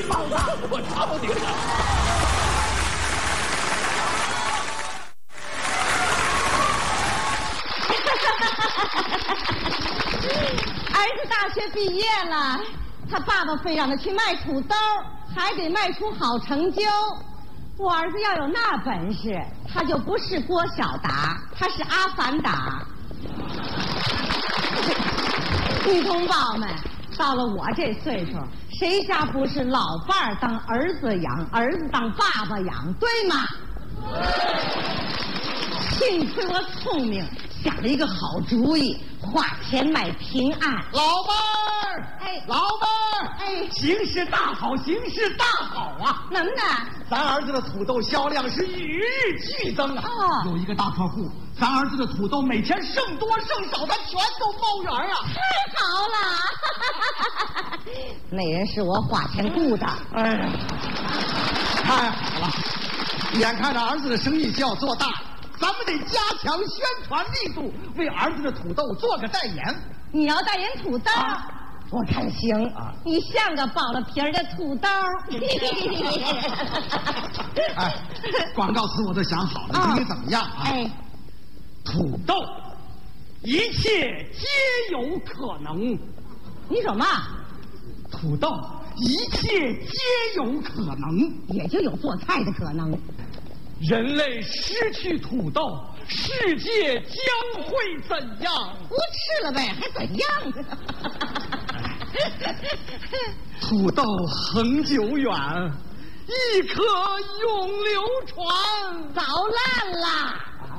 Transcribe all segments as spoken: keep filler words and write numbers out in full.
包子！我操你个！ 儿子大学毕业了，他爸爸非让他去卖土豆，还得卖出好成绩。我儿子要有那本事，他就不是郭晓达，他是阿凡达。女同胞们，到了我这岁数，谁家不是老伴儿当儿子养，儿子当爸爸养，对吗？幸亏我聪明，想了一个好主意，花钱买平安。 老伴儿， 哎， 老伴儿， 哎， 形势大好，形势大好啊！ 能的。 咱儿子的土豆销量是与日俱增啊！ 哦， 有一个大客户，咱儿子的土豆每天剩多剩少，他全都包圆啊！ 太好了！那人是我花钱雇的。 哎呀，太好了！眼看着儿子的生意就要做大，咱们得加强宣传力度，为儿子的土豆做个代言。 你要代言土豆？啊，我看行啊！你像个剥了皮儿的土豆。 哎，广告词我都想好了，你听怎么样啊？ 哎， 土豆，一切皆有可能。 你说嘛？ 土豆，一切皆有可能， 也就有做菜的可能。 人类失去土豆，世界将会怎样？ 不吃了呗，还怎样？ 土豆恒久远，亦可永流传。 早烂啦！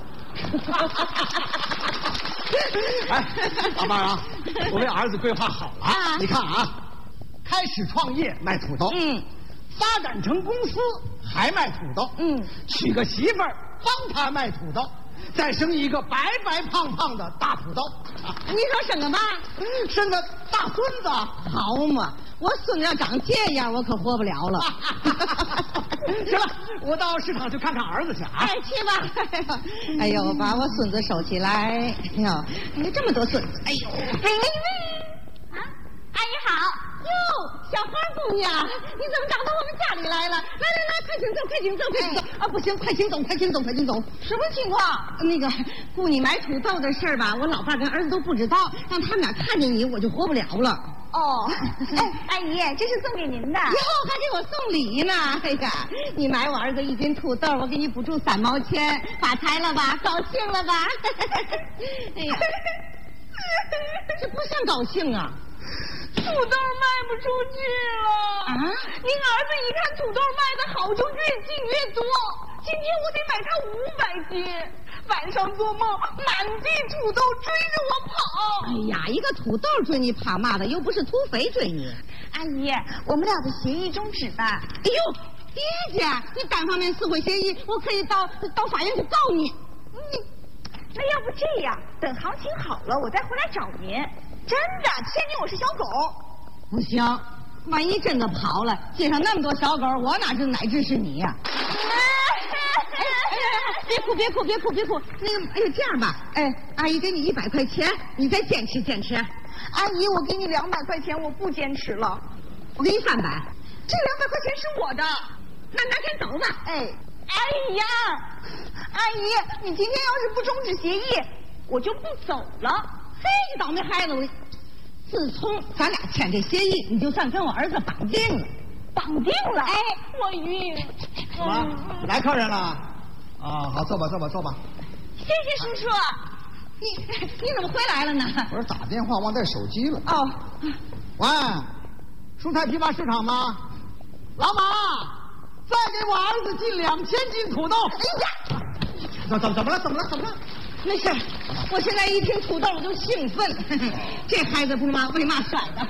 哎，老伴儿啊，我为儿子规划好了啊！你看啊，开始创业卖土豆，嗯，发展成公司还卖土豆，嗯，娶个媳妇儿帮他卖土豆，再生一个白白胖胖的大土豆。 啊、你说生个嘛？ 生个大孙子， 好嘛！我孙子要长这样，我可活不了了。 行了，我到市场去看看儿子去啊！ 哎，去吧！哎呦，把我孙子收起来！哎呦，哎呀，这么多孙子！哎呦，喂喂喂！啊，阿姨好！哟，小花姑娘，你怎么长到我们家里来了？来来来，快请坐，快请坐，快请坐！啊，不行，快请走，快请走，快请走！什么情况？那个雇你买土豆的事儿吧，我老爸跟儿子都不知道，让他们俩看见你，我就活不了了。 哦，哎，阿姨，这是送给您的。 哟，还给我送礼呢！哎呀，你买我儿子一斤土豆，我给你补助三毛钱，发财了吧？高兴了吧？哎呀，这不像高兴啊！ 土豆卖不出去了啊！您儿子一看土豆卖的好，就越进越多。今天我得买他五百斤。晚上做梦，满地土豆追着我跑。 哎呀，一个土豆追你怕嘛的，又不是土匪追你。 阿姨，我们俩的协议终止吧。 哎呦，爹家，你单方面撕毁协议，我可以到到法院去告你。 你，那要不这样，等行情好了，我再回来找您。真的，签名我是小狗。 不行，万一真的跑了，街上那么多小狗，我哪知哪只是你呀、啊？哎哎，别哭别哭别哭别哭！那个，哎呀，这样吧，哎，阿姨给你一百块钱，你再坚持坚持。 阿姨，我给你两百块钱，我不坚持了。 我给你三百， 这两百块钱是我的。 那拿钱走吧。 哎，哎呀，阿姨，你今天要是不终止协议，我就不走了。 嘿，你倒霉孩子！我自从咱俩签这协议，你就算跟我儿子绑定了。 绑定了？哎，我晕。 什么？来客人了？啊，好，坐吧，坐吧，坐吧。 谢谢叔叔。 你你怎么回来了呢？ 我是打电话忘带手机了。 哦。 喂，蔬菜批发市场吗？老马，再给我儿子进两千斤土豆。哎呀，怎怎怎么了？怎么了？怎么了？ 没事，我现在一听土豆我就兴奋。这孩子不是嘛为嘛摔的？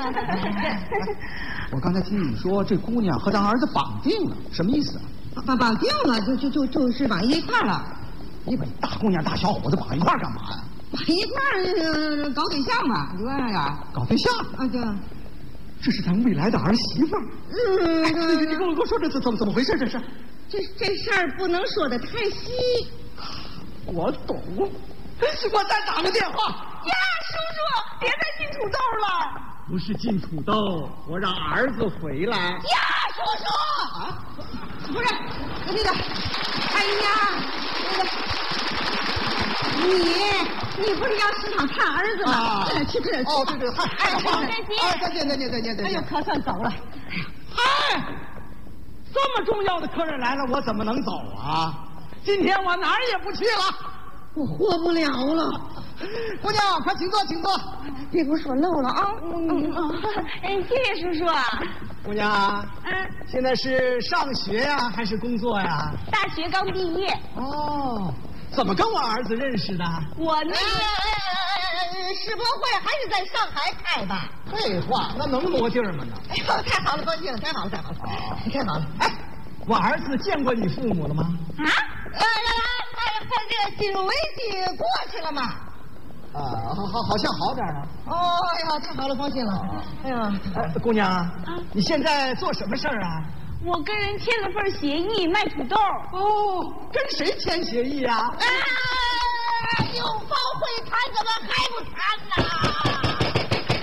我刚才听你说这姑娘和咱儿子绑定了，什么意思啊？ 绑绑定了，就就就就是绑一块了。 你把大姑娘大小伙子绑一块干嘛呀？ 绑一块儿搞对象嘛，对呀？ 搞对象啊？对。 这是咱未来的儿媳妇儿。嗯，哎、你你给我给我说这怎怎么怎么回事？这是？ 这这事儿不能说的太细。 我懂，我再打个电话。 呀，叔叔，别再进土豆了。 不是进土豆，我让儿子回来。 呀， 胡说！啊，不是那个，哎呀，那个。你你不是要市场看儿子吗？啊，去去去！ 哦，对对，嗨， 哎， 再见，哎，再见，再见，再见，再见！ 哎呦，可算走了。 嗨，这么重要的客人来了，我怎么能走啊？今天我哪儿也不去了， 我活不了了。 姑娘，快请坐，请坐， 别给我说漏了啊！嗯嗯，哎，谢谢叔叔。 姑娘，嗯，现在是上学呀，还是工作呀？ 大学刚毕业。 哦。怎么跟我儿子认识的？ 我那个世博会还是在上海开吧？ 废话，那能挪地儿吗？呢？ 哎呦，太好了，高兴，太好了，太好了，太好了！ 哎，我儿子见过你父母了吗？ 啊？呃，他他这个金融危机过去了嘛？ 啊，好好好像好点了。 哦，哎呀，太好了，高兴了！哎呀， 哎，姑娘，啊，你现在做什么事儿啊？ 我跟人签了份协议，卖土豆。 哦，跟谁签协议啊？ 啊，有方会谈，怎么还不谈呢？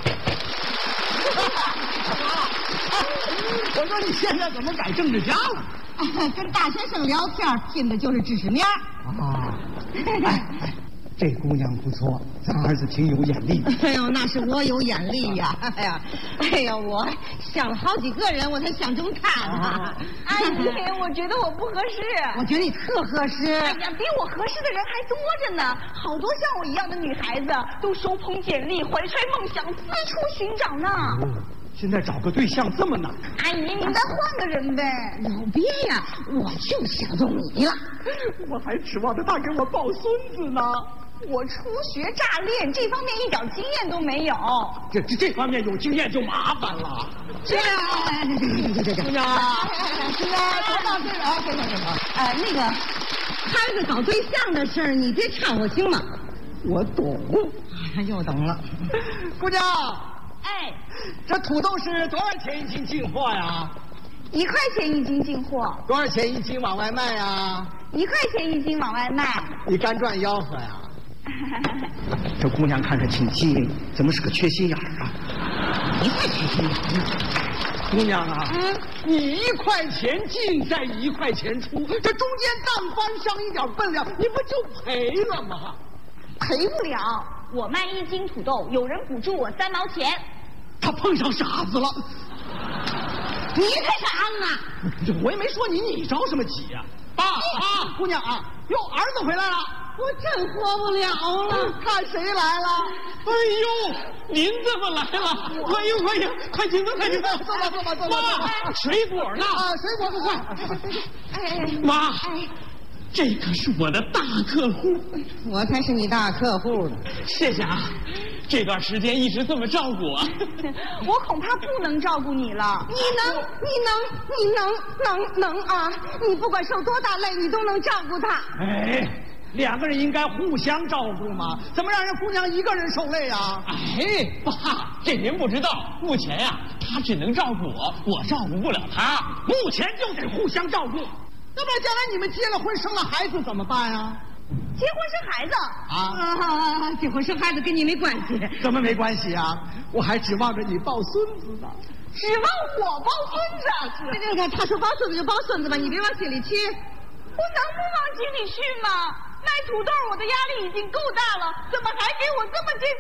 我说你现在怎么改政治家了？ 跟大学生聊天，拼的就是知识面。 啊，哎哎。这姑娘不错，咱儿子挺有眼力。 哎呦，那是我有眼力呀！哎呀，哎呀，我想了好几个人，我才想中他呢。 阿姨，我觉得我不合适。 我觉得你特合适。 哎呀，比我合适的人还多着呢，好多像我一样的女孩子都手捧简历，怀揣梦想，四处寻找呢。 哦，现在找个对象这么难？ 阿姨，您再换个人呗。 老别呀，我就想中你了。 我还指望着他给我抱孙子呢。 我初学乍练，这方面一点经验都没有。 这这这方面有经验就麻烦了。 这样，这这这， 姑娘， 姑娘，说到这儿啊，行行行行，呃，那个孩子搞对象的事儿，你别掺和行吗？ 我懂， 又懂了。 姑娘， 哎， 这土豆是多少钱一斤进货呀？ 一块钱一斤进货。 多少钱一斤往外卖呀？ 一块钱一斤往外卖。 你干赚吆喝呀？这姑娘看着挺机灵，怎么是个缺心眼儿啊？ 你才缺心眼呢！ 姑娘啊，嗯，你一块钱进，再一块钱出，这中间但翻上一点分量，你不就赔了吗？ 赔不了，我卖一斤土豆，有人补助我三毛钱。 他碰上傻子了。 你才傻呢！ 我也没说你，你着什么急呀？爸啊，姑娘啊，哟，儿子回来了。 我真活不了了， 看谁来了？ 哎呦，您怎么来了？快哟快哟，快请坐，快请坐， 坐吧坐吧坐吧。 妈，水果呢？ 啊，水果不快。 哎，妈，这可是我的大客户。 我才是你大客户呢。 谢谢啊，这段时间一直这么照顾我。 我恐怕不能照顾你了。 你能，你能，你能，能能啊！你不管受多大累，你都能照顾他。 哎。两个人应该互相照顾嘛，怎么让人姑娘一个人受累啊？ 哎，爸，这您不知道，目前呀、啊，他只能照顾我，我照顾不了他。 目前就得互相照顾，要不然将来你们结了婚生了孩子怎么办呀？ 结婚生孩子啊？啊，结婚生孩子跟你没关系。 怎么没关系啊？我还指望着你抱孙子呢。 指望我抱孙子？ 那这个他说抱孙子就抱孙子吧，你别往心里去。 我能不往心里去吗？卖土豆，我的压力已经够大了，怎么还给我这么艰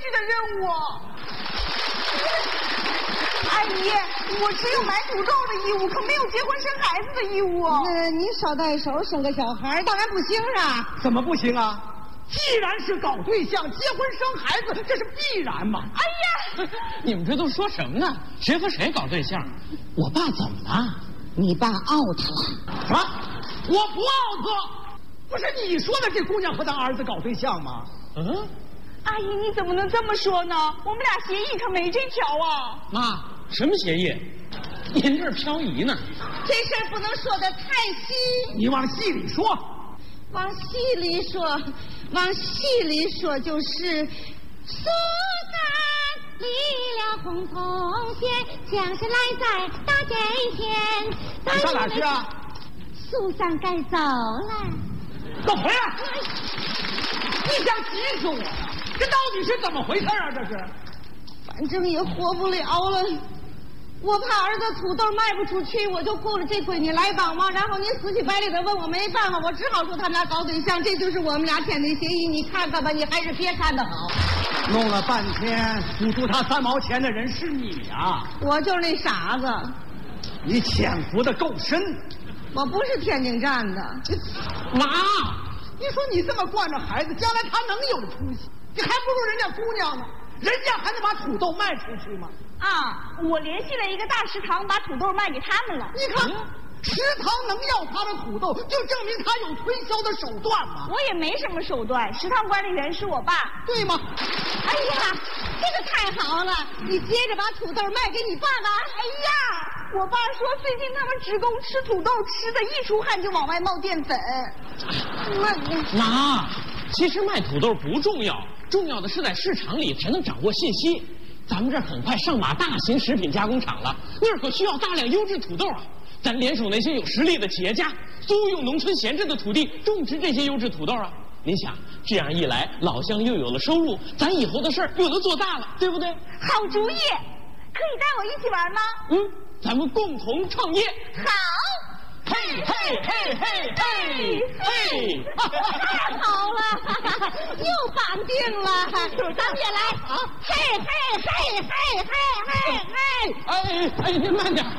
巨的任务？阿姨，我只有买土豆的义务，可没有结婚生孩子的义务。 那你捎带手生个小孩，当然不行啊。 怎么不行啊？既然是搞对象，结婚生孩子，这是必然嘛。 哎呀， 你们这都说什么呢？谁和谁搞对象？我爸怎么了？ 你爸 out 了。 什么？我不 out。不是你说的这姑娘和咱儿子搞对象吗？ 嗯， 阿姨你怎么能这么说呢？我们俩协议可没这条啊。 妈，什么协议？您这儿漂移呢？ 这事儿不能说的太细。 你往细里说。 往细里说，往细里说就是苏三离了红铜线，将士来在大街前。 你上哪去啊？ 苏三该走了。 都回来！你想急死我呀？这到底是怎么回事啊？这是， 反正也活不了了。 我怕儿子土豆卖不出去，我就雇了这闺女来帮忙。然后你死乞白赖的问我，没办法，我只好说他们俩搞对象，这就是我们俩签的协议。你看看吧，你还是别看的好。 弄了半天，付出他三毛钱的人是你啊！ 我就是那傻子。 你潜伏的够深。 我不是天津站的。 妈，你说你这么惯着孩子，将来他能有出息？你还不如人家姑娘呢，人家还能把土豆卖出去吗？ 啊，我联系了一个大食堂，把土豆卖给他们了。 你看，嗯、食堂能要他的土豆，就证明他有推销的手段嘛。 我也没什么手段，食堂管理员是我爸， 对吗？ 哎呀，这个太好了！你接着把土豆卖给你爸爸。 哎呀，我爸说最近他们职工吃土豆吃的一出汗就往外冒淀粉。 妈，其实卖土豆不重要，重要的是在市场里才能掌握信息。咱们这儿很快上马大型食品加工厂了，那儿可需要大量优质土豆啊！咱联手那些有实力的企业家，租用农村闲置的土地种植这些优质土豆啊！您想，这样一来，老乡又有了收入，咱以后的事儿又能做大了，对不对？ 好主意，可以带我一起玩吗？ 嗯，咱们共同创业。 好。 嘿嘿嘿嘿嘿嘿！ 太好了，又绑定了，咱们也来啊！嘿嘿嘿嘿嘿嘿嘿！ 哎哎，您慢点。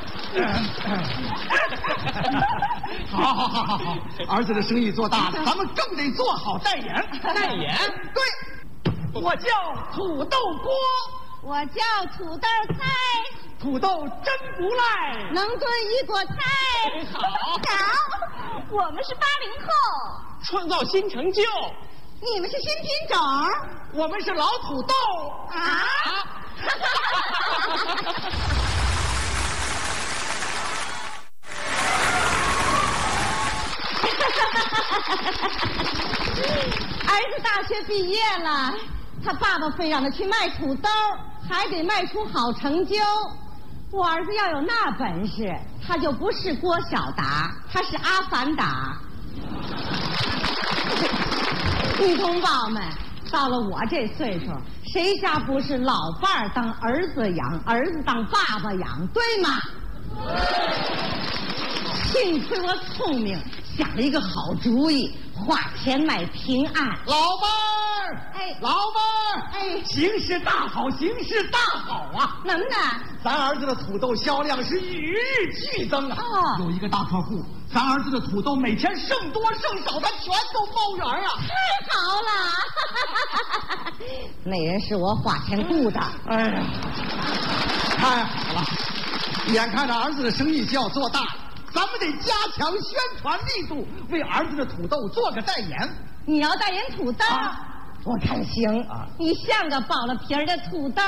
好好好好好，儿子的生意做大了，咱们更得做好代言。 代言？ 对，我叫土豆锅。 我叫土豆菜， 土豆真不赖， 能炖一锅菜。 好， 好，我们是八零后， 创造新成就。 你们是新品种， 我们是老土豆啊！儿子大学毕业了，他爸爸非让他去卖土豆，还得卖出好成绩。我儿子要有那本事，他就不是郭晓达，他是阿凡达。女同胞们，到了我这岁数，谁家不是老伴儿当儿子养，儿子当爸爸养，对吗？幸亏我聪明，想了一个好主意，花钱买平安。 老伴儿， 哎， 老伴儿， 哎， 形势大好，形势大好啊！ 能的， 咱儿子的土豆销量是与日俱增啊！ 哦， 有一个大客户，咱儿子的土豆每天剩多剩少，他全都包圆啊！ 太好了，那人是我花钱雇的。 哎呀，太好了！眼看着儿子的生意就要做大了，咱们得加强宣传力度，为儿子的土豆做个代言。 你要代言土豆？啊，我看行啊！你像个剥了皮儿的土豆。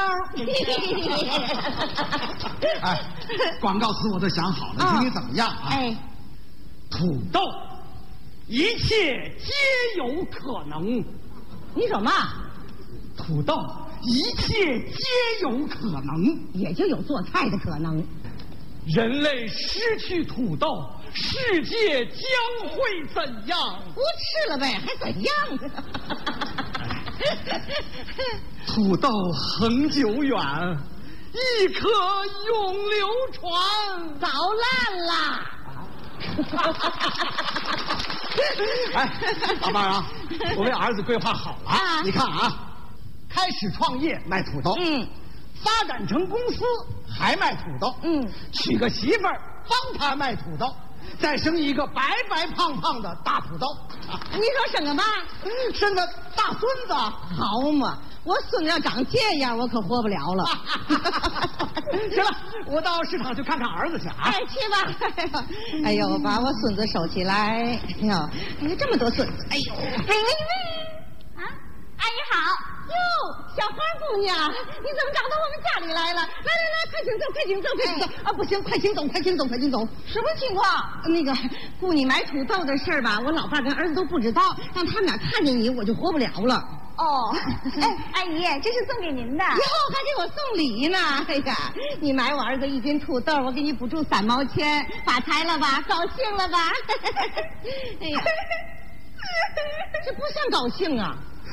哎，广告词我都想好了，你听听怎么样啊？ 哎， 土豆，一切皆有可能。 你说嘛？ 土豆，一切皆有可能， 也就有做菜的可能。 人类失去土豆，世界将会怎样？ 不吃了呗，还怎样？ 土豆恒久远，亦可永流传。 早烂啦！ 哎，老伴儿啊，我为儿子规划好了啊！ 你看啊，开始创业卖土豆， 嗯，发展成公司还卖土豆， 嗯， 娶个媳妇儿帮他卖土豆，再生一个白白胖胖的大土豆。 你说生个嘛？ 生个大孙子， 好嘛！我孙子要长这样，我可活不了了。 行了，我到市场去看看儿子去啊！ 哎，去吧！哎呦，把我孙子收起来！哎呦，你这么多孙子！哎呦，喂喂喂！啊， 阿姨好！ 哟，小花姑娘，你怎么找到我们家里来了？来来来，快请坐，快请坐，快请坐！啊，不行，快请走，快请走，快请走！ 什么情况？ 那个雇你买土豆的事儿吧，我老爸跟儿子都不知道，让他们俩看见你，我就活不了了。 哦，哎，阿姨，这是送给您的。 哟，还给我送礼呢！哎呀，你买我儿子一斤土豆，我给你补助三毛钱，发财了吧？高兴了吧？哎呀，这不像高兴啊！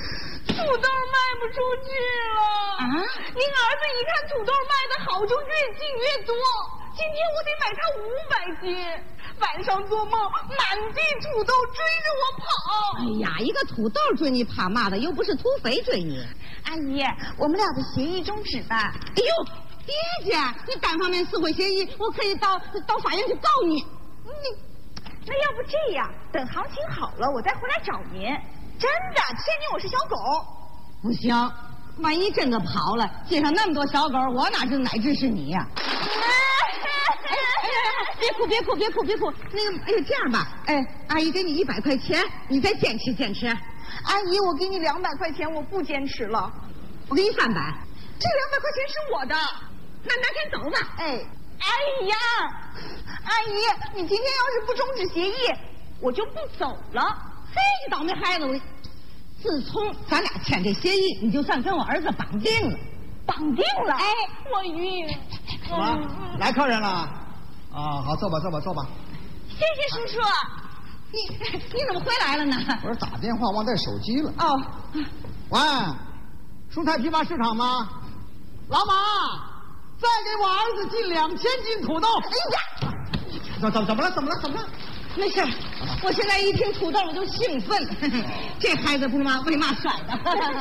土豆卖不出去了啊！您儿子一看土豆卖的好，就越进越多。今天我得买他五百斤。晚上做梦，满地土豆追着我跑。 哎呀，一个土豆追你怕嘛的，又不是土匪追你。 阿姨，我们俩的协议终止吧。 哎呦，别介，你单方面撕毁协议，我可以到到法院去告你。 你，那要不这样，等行情好了，我再回来找您。真的，签您我是小狗。 不行，万一真的跑了，街上那么多小狗，我哪知哪只是你呀、啊？哎呀，别哭别哭别哭别哭！那个，哎呀，这样吧，哎，阿姨给你一百块钱，你再坚持坚持。 阿姨，我给你两百块钱，我不坚持了。 我给你三百， 这两百块钱是我的。 那拿钱走吧。 哎，哎呀，阿姨，你今天要是不终止协议，我就不走了。 嘿，你倒霉孩子！我自从咱俩签这协议，你就算跟我儿子绑定了。 绑定了？哎，我晕。 怎么？来客人了？啊，好，坐吧，坐吧，坐吧。 谢谢叔叔。 你你怎么回来了呢？ 我是打电话忘带手机了。 哦。 喂，蔬菜批发市场吗？老马，再给我儿子进两千斤土豆。哎呀，怎怎怎么了？怎么了？怎么了？ 没事，我现在一听土豆我就兴奋。这孩子不是嘛为嘛甩的？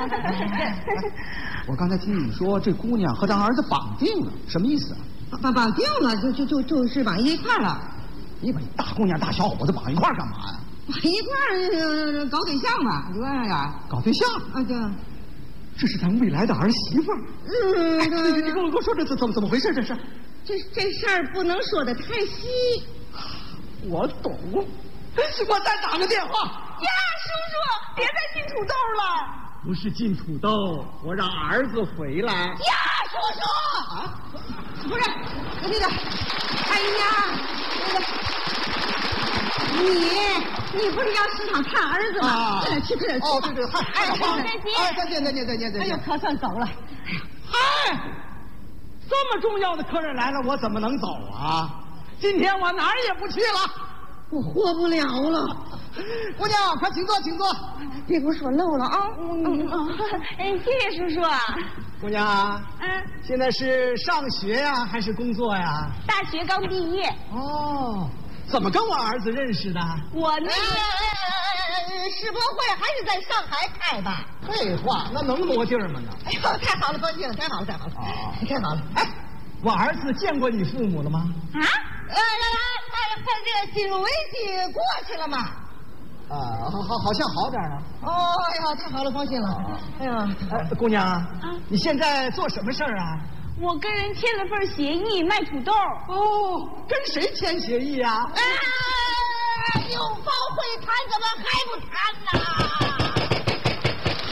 我刚才听你说这姑娘和咱儿子绑定了，什么意思啊？ 绑绑定了，就就就就是绑一块了。 你把大姑娘大小伙子绑一块干嘛呀？ 绑一块儿搞对象嘛，对呀？ 搞对象啊？对。 这是咱未来的儿媳妇儿。 嗯， 哎，你你跟我跟我说这怎怎么怎么回事？这是？ 这这事儿不能说的太细。 我懂，我再打个电话。 呀，叔叔，别再进土豆了。 不是进土豆，我让儿子回来。 呀，叔叔啊，不是那个，哎呀，那个，你你不是要市场看儿子吗？ 啊， 快点去，快点去。 哦，对对，嗨， 哎，再见， 哎，再见，再见，再见，再见。 哎呦，可算走了。 嗨，这么重要的客人来了，我怎么能走啊？今天我哪儿也不去了， 我活不了了。 姑娘，快请坐，请坐。 别给我说漏了啊！ 嗯嗯，哎，谢谢叔叔。 姑娘， 嗯， 现在是上学呀，还是工作呀？ 大学刚毕业。 哦，怎么跟我儿子认识的？ 我那个世博会还是在上海开吧？ 废话，那能挪地儿吗？呢？ 哎呦，太好了，高兴了，太好了，太好了，哦，太好了！ 哎，我儿子见过你父母了吗？ 啊？ 来来来，他他这个金融危机过去了嘛？ 啊，好好好像好点了。 哦，哎呀，太好了，高兴了！哎呀， 哎，姑娘，啊，你现在做什么事儿啊？ 我跟人签了份协议，卖土豆。 哦，跟谁签协议啊？ 哎，有方会谈，怎么还不谈呢？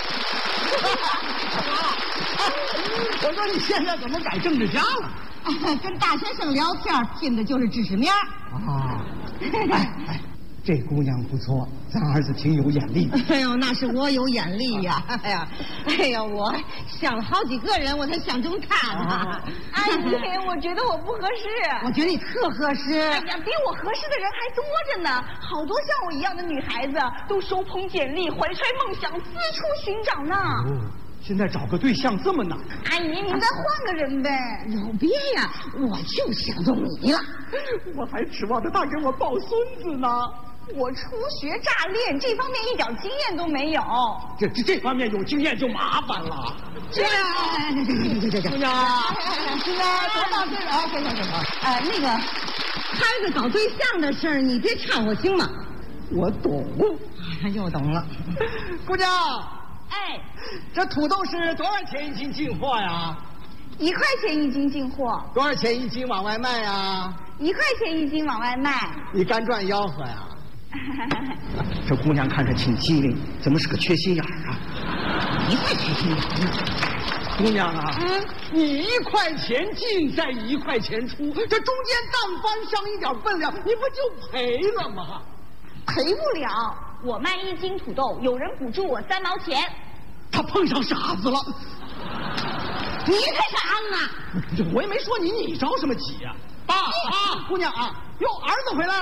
我说你现在怎么改政治家了？ 跟大学生聊天，拼的就是知识面。 啊，哎哎。这姑娘不错，咱儿子挺有眼力。 哎呦，那是我有眼力呀！哎呀，哎呀，我想了好几个人，我才想中他呢。 阿姨，我觉得我不合适。 我觉得你特合适。 哎呀，比我合适的人还多着呢，好多像我一样的女孩子都手捧简历，怀揣梦想，四处寻找呢。 哦，现在找个对象这么难？ 阿姨，您再换个人呗。 有别呀，我就想中你了。 我还指望着他给我抱孙子呢。 我初学乍练，这方面一点经验都没有。 这这这方面有经验就麻烦了。 这这这这姑娘，现在多大岁数啊？行行行啊！ 呃，那个孩子搞对象的事儿，你别掺和行吗？ 我懂， 又懂了。 姑娘， 哎， 这土豆是多少钱一斤进货呀？ 一块钱一斤进货。 多少钱一斤往外卖呀？ 一块钱一斤往外卖。 你干赚吆喝呀？这姑娘看着挺机灵，怎么是个缺心眼儿啊？ 你才缺心眼呢！ 姑娘啊， 嗯， 你一块钱进，再一块钱出，这中间但凡上一点分量，你不就赔了吗？ 赔不了，我卖一斤土豆，有人补助我三毛钱。 他碰上傻子了。 你才傻呢！ 我也没说你，你着什么急呀？爸啊，姑娘啊，哟，儿子回来了。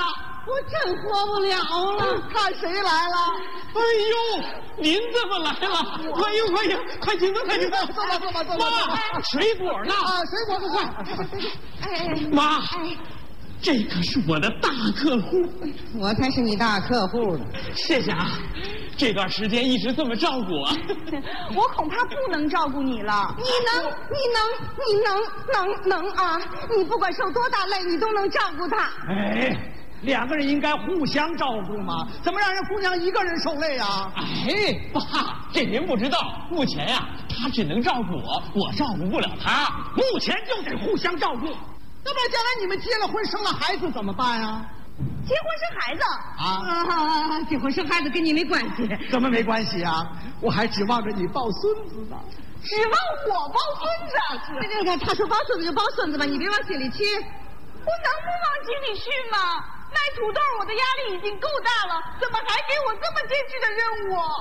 我真活不了了。 看谁来了？ 哎呦，您怎么来了？快迎快迎，快请坐，快请坐， 坐吧坐吧坐吧。 妈，水果呢？ 啊，水果不快。 哎， 妈， 哎， 这可是我的大客户。 我才是你大客户呢。 谢谢啊，这段时间一直这么照顾我。 我恐怕不能照顾你了。 你能，你能，你能，能能啊！你不管受多大累，你都能照顾他。 哎，两个人应该互相照顾嘛，怎么让人姑娘一个人受累啊？ 哎，爸，这您不知道，目前呀、啊，他只能照顾我，我照顾不了他。 目前就得互相照顾，要不然将来你们结了婚生了孩子怎么办啊？ 结婚生孩子啊啊！结婚生孩子跟你没关系。 怎么没关系啊？我还指望着你抱孙子呢。 指望我抱孙子？ 那个他说抱孙子就抱孙子吧，你别往心里去。 我能不往心里去吗？卖土豆，我的压力已经够大了，怎么还给我这么艰巨的任务？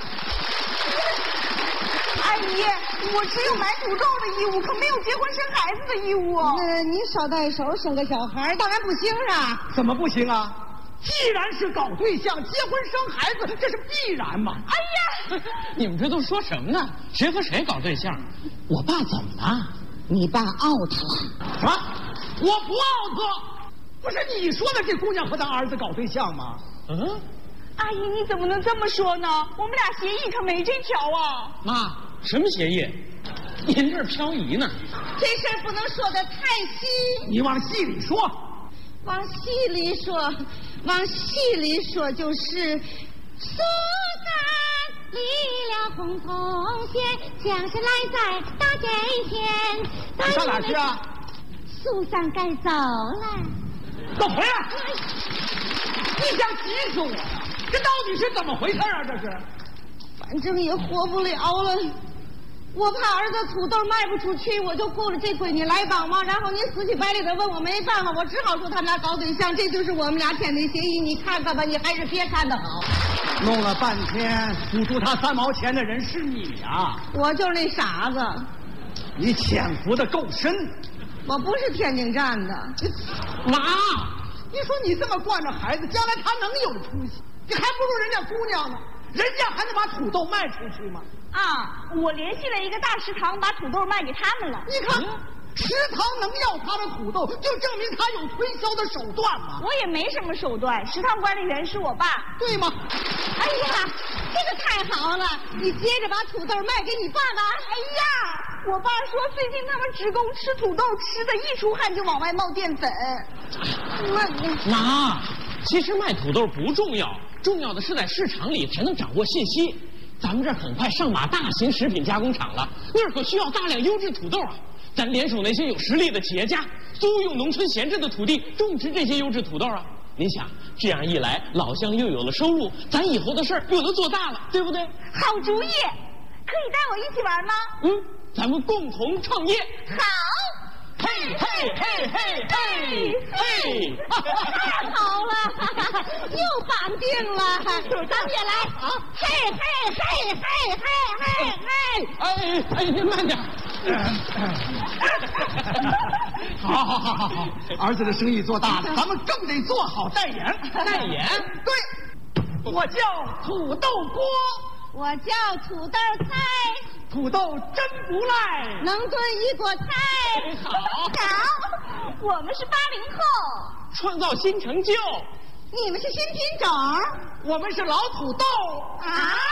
阿姨，我只有买土豆的义务，可没有结婚生孩子的义务。 那你捎带手生个小孩，当然不行啊。 怎么不行啊？既然是搞对象，结婚生孩子，这是必然嘛。 哎呀， 你们这都说什么呢？谁和谁搞对象？我爸怎么了？ 你爸 out 了。 什么？我不 out。不是你说的这姑娘和她儿子搞对象吗？ 嗯， 阿姨你怎么能这么说呢？我们俩协议可没这条啊。 妈，什么协议？您这儿漂移呢？ 这事儿不能说的太细， 你往细里说。 往细里说，往细里说就是苏三离了红铜线，将士来在大街前。 你上哪去啊？ 苏三该走了。 给我回来！你想急死我呀？这到底是怎么回事啊？这是， 反正也活不了了。我怕儿子土豆卖不出去，我就雇了这闺女来帮忙。然后你死乞白赖的问我，没办法，我只好说他们俩搞对象，这就是我们俩签的协议。你看看吧，你还是别看的好。 弄了半天，付出他三毛钱的人是你呀！ 我就是那傻子。 你潜伏的够深。 我不是天津站的。 妈， 你说你这么惯着孩子，将来他能有出息？你还不如人家姑娘呢，人家还能把土豆卖出去吗？ 啊，我联系了一个大食堂，把土豆卖给他们了。 你看，食堂能要他的土豆，就证明他有推销的手段嘛。 我也没什么手段，食堂管理员是我爸， 对吗？ 哎呀，这个太好了！你接着把土豆卖给你爸爸。 哎呀，我爸说最近他们职工吃土豆吃的一出汗就往外冒淀粉。 妈，其实卖土豆不重要，重要的是在市场里才能掌握信息。咱们这儿很快上马大型食品加工厂了，那儿可需要大量优质土豆啊！咱联手那些有实力的企业家，租用农村闲置的土地种植这些优质土豆啊！您想，这样一来，老乡又有了收入，咱以后的事儿又能做大了，对不对？ 好主意，可以带我一起玩吗？ 嗯，咱们共同创业。 好。 嘿嘿嘿嘿嘿嘿！ 太好了，又绑定了，咱们也来啊！嘿嘿嘿嘿嘿嘿嘿！ 哎哎，您慢点。 好好好好好，儿子的生意做大了，咱们更得做好代言。 代言？ 对，我叫土豆锅， 我叫土豆菜。 土豆真不赖， 能炖一锅菜。 好， 好，我们是八零后， 创造新成就。 你们是新品种， 我们是老土豆啊。